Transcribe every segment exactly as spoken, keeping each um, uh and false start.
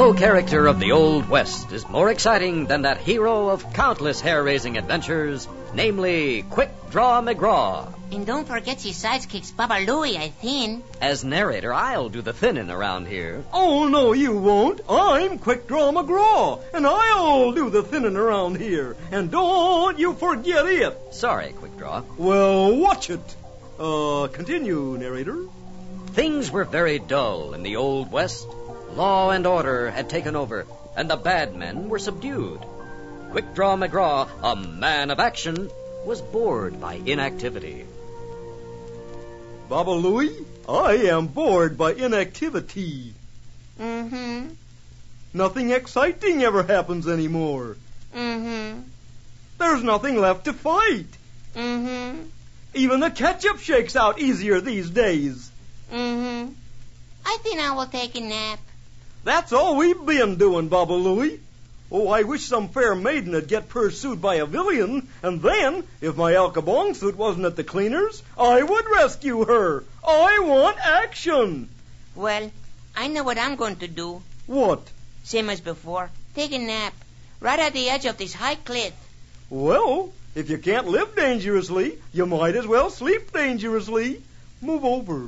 No character of the Old West is more exciting than that hero of countless hair-raising adventures, namely Quick Draw McGraw. And don't forget his sidekicks, Baba Louie, I think. As narrator, I'll do the thinning around here. Oh, no, you won't. I'm Quick Draw McGraw, and I'll do the thinning around here. And don't you forget it. Sorry, Quick Draw. Well, watch it. Uh, continue, narrator. Things were very dull in the Old West. Law and order had taken over, and the bad men were subdued. Quick Draw McGraw, a man of action, was bored by inactivity. Baba Louie, I am bored by inactivity. Mm-hmm. Nothing exciting ever happens anymore. Mm-hmm. There's nothing left to fight. Mm-hmm. Even the ketchup shakes out easier these days. Mm-hmm. I think I will take a nap. That's all we've been doing, Baba Louie. Oh, I wish some fair maiden would get pursued by a villain, and then, if my Al Capone suit wasn't at the cleaners, I would rescue her. I want action. Well, I know what I'm going to do. What? Same as before. Take a nap. Right at the edge of this high cliff. Well, if you can't live dangerously, you might as well sleep dangerously. Move over.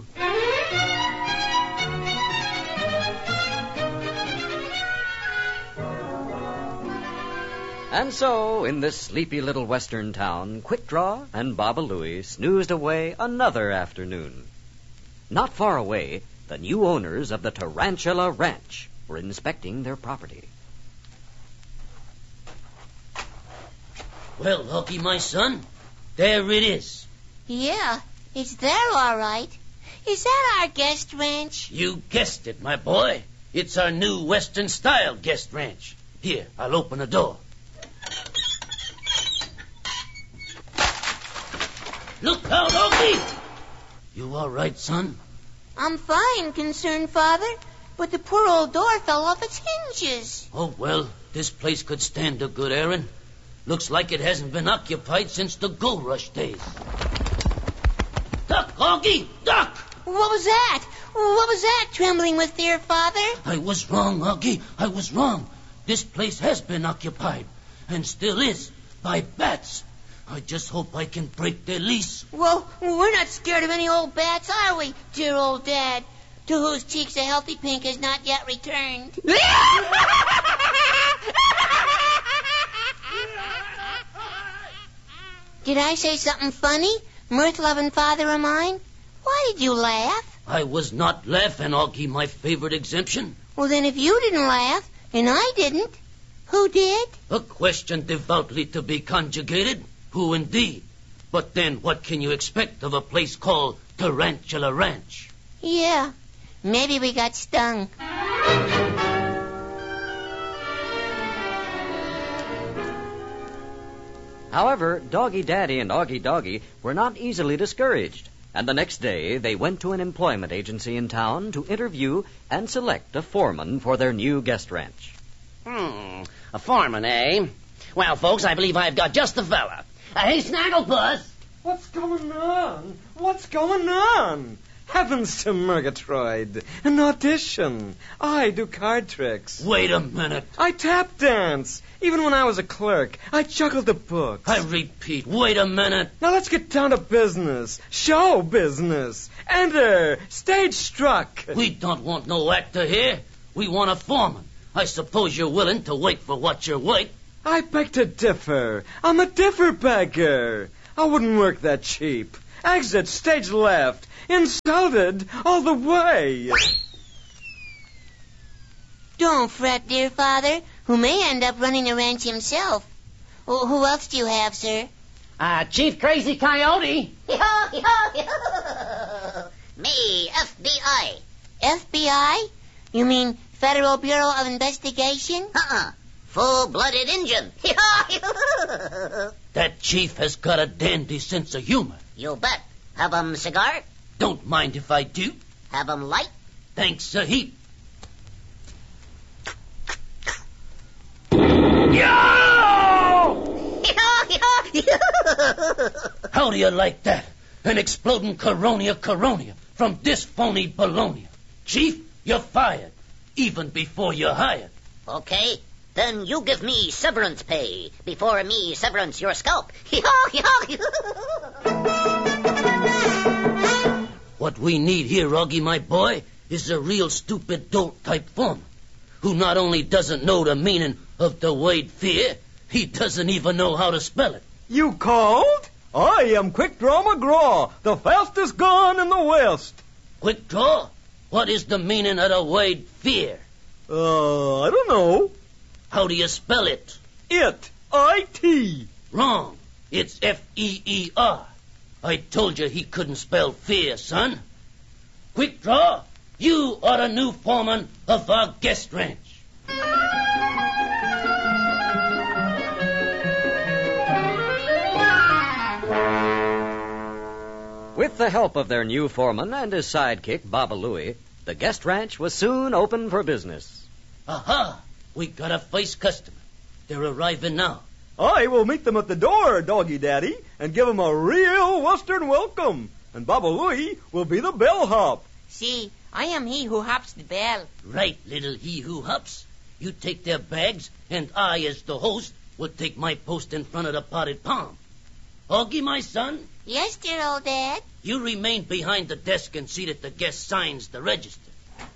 And so, in this sleepy little western town, Quick Draw and Baba Louie snoozed away another afternoon. Not far away, the new owners of the Tarantula Ranch were inspecting their property. Well, Hawky, my son, there it is. Yeah, it's there all right. Is that our guest ranch? You guessed it, my boy. It's our new Western-style guest ranch. Here, I'll open the door. Look out, Hawky! You all right, son? I'm fine, concerned father, but the poor old door fell off its hinges. Oh, well, this place could stand a good airing. Looks like it hasn't been occupied since the gold rush days. Duck, Hawky, duck! What was that? What was that, trembling with fear, father? I was wrong, Hawky. I was wrong. This place has been occupied, and still is, by bats. I just hope I can break their lease. Well, we're not scared of any old bats, are we, dear old Dad, to whose cheeks a healthy pink has not yet returned? Did I say something funny, mirth-loving father of mine? Why did you laugh? I was not laughing, Hawky, my favorite exemption. Well, then if you didn't laugh, and I didn't, who did? A question devoutly to be conjugated. Who indeed? But then what can you expect of a place called Tarantula Ranch? Yeah, maybe we got stung. However, Doggy Daddy and Augie Doggy were not easily discouraged, and the next day they went to an employment agency in town to interview and select a foreman for their new guest ranch. Hmm, a foreman, eh? Well, folks, I believe I've got just the fella. Uh, hey, Snagglepuss! What's going on? What's going on? Heavens to Murgatroyd. An audition. I do card tricks. Wait a minute. I tap dance. Even when I was a clerk, I juggled the books. I repeat, wait a minute. Now let's get down to business. Show business. Enter. Stage struck. We don't want no actor here. We want a foreman. I suppose you're willing to wait for what you're worth. I beg to differ. I'm a differ beggar. I wouldn't work that cheap. Exit stage left. Insulted all the way. Don't fret, dear father, who may end up running the ranch himself. Who who else do you have, sir? Uh, Chief Crazy Coyote. Me, F B I. F B I? You mean Federal Bureau of Investigation? Uh-uh. Full-blooded Injun. That chief has got a dandy sense of humor. You bet. Have 'em cigar? Don't mind if I do. Have 'em light? Thanks a heap. Yo! How do you like that? An exploding Coronia Coronia from this phony Bologna. Chief, you're fired. even before you're hired. Okay, then you give me severance pay before me severance your scalp. What we need here, Augie, my boy, is a real stupid dolt-type foreman who not only doesn't know the meaning of the word fear, he doesn't even know how to spell it. You called? I am Quick Draw McGraw, the fastest gun in the West. Quick Draw, what is the meaning of the word fear? Uh, I don't know. How do you spell it? It. I T. Wrong. It's F E E R. I told you he couldn't spell fear, son. Quick Draw, you are the new foreman of our guest ranch. With the help of their new foreman and his sidekick, Baba Louie, the guest ranch was soon open for business. Aha! We got a first customer. They're arriving now. I will meet them at the door, Doggy Daddy, and give them a real Western welcome. And Baba Louie will be the bellhop. See, I am he who hops the bell. Right, little he who hops. You take their bags, and I, as the host, will take my post in front of the potted palm. Augie, my son, Yes, dear old Dad. you remain behind the desk and see that the guest signs the register.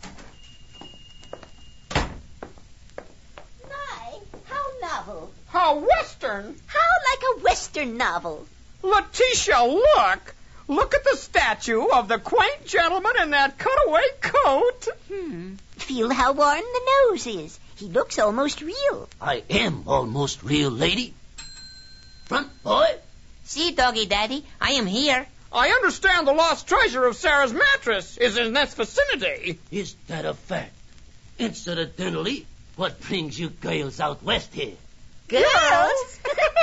My, how novel. How Western! How like a Western novel. Letitia, look! Look at the statue of the quaint gentleman in that cutaway coat. Hmm. Feel how warm the nose is. He looks almost real. I am almost real, lady. Front, boy. See, Doggy Daddy, I am here. I understand the lost treasure of Sarah's mattress is in this vicinity. Is that a fact? Incidentally, what brings you girls out west here? Girls?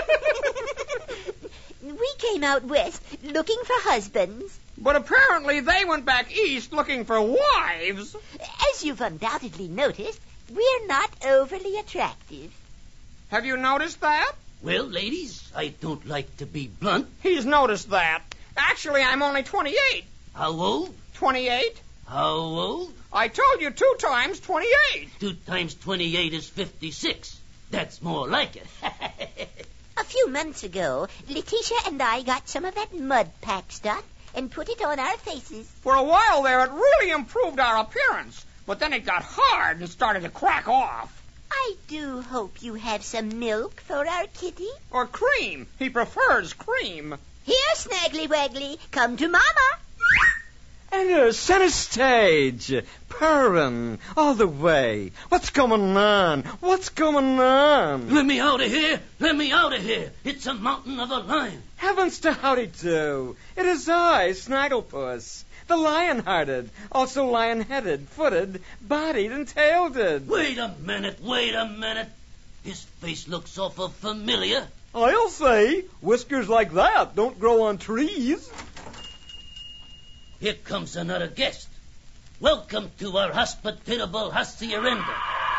We came out west looking for husbands. But apparently they went back east looking for wives. As you've undoubtedly noticed, we're not overly attractive. Have you noticed that? Well, ladies, I don't like to be blunt. He's noticed that. Actually, I'm only twenty-eight. How old? twenty-eight? How old? I told you two times twenty-eight. Two times twenty-eight is fifty-six. That's more like it. A few months ago, Letitia and I got some of that mud pack stuff and put it on our faces. For a while there, it really improved our appearance. But then it got hard and started to crack off. I do hope you have some milk for our kitty. Or cream. He prefers cream. Here, Snaggly Waggly, come to Mama. And uh, center stage, purring all the way. What's going on? What's going on? Let me out of here! Let me out of here! It's a mountain of a lion. Heavens to howdy do! It is I, Snagglepuss, the lion-hearted, also lion-headed, footed, bodied, and tailed. Wait a minute, wait a minute. His face looks awful familiar. I'll say, whiskers like that don't grow on trees. Here comes another guest. Welcome to our hospitable hacienda.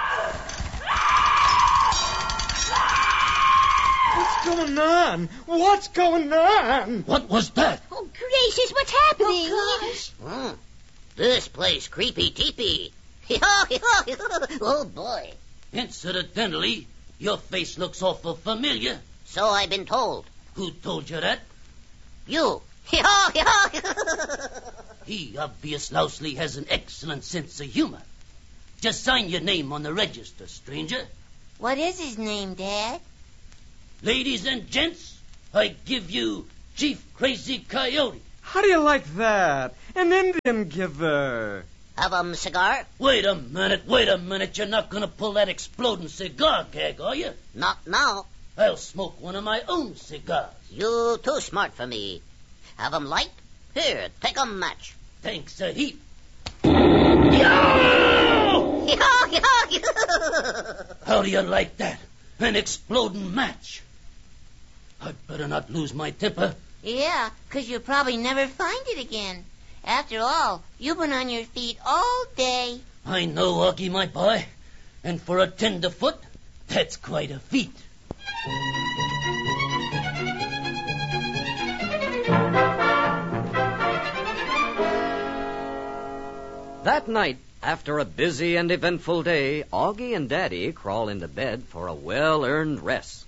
What's going on? What's going on? What was that? Oh, gracious, what's happening? Oh, gosh. Hmm. This place creepy teepee. Oh, boy. Incidentally, your face looks awful familiar. So I've been told. Who told you that? You. He obviously has an excellent sense of humor. Just sign your name on the register, stranger. What is his name, Dad? Ladies and gents, I give you Chief Crazy Coyote. How do you like that? An Indian giver. Have um cigar? Wait a minute, wait a minute. You're not going to pull that exploding cigar gag, are you? Not now. I'll smoke one of my own cigars. You too smart for me. Have 'em light? Here, take a match. Thanks a heap. How do you like that? An exploding match. I'd better not lose my temper. Yeah, 'cause you'll probably never find it again. After all, you've been on your feet all day. I know, Augie, my boy. And for a tenderfoot, that's quite a feat. That night, After a busy and eventful day, Augie and Daddy crawl into bed for a well-earned rest.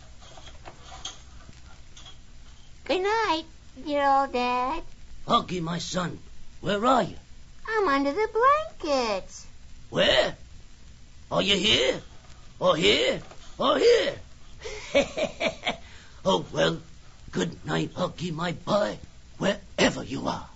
Good night, dear old Dad. Augie, my son, where are you? I'm under the blankets. Where? Are you here? Or here? Or here? Oh, well, good night, Augie, my boy, wherever you are.